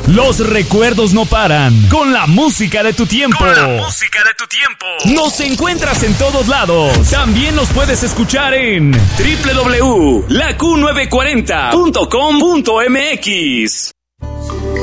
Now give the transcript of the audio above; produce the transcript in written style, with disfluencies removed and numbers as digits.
Los recuerdos no paran. Con la música de tu tiempo. Nos encuentras en todos lados. También nos puedes escuchar en www.laQ940.com.mx.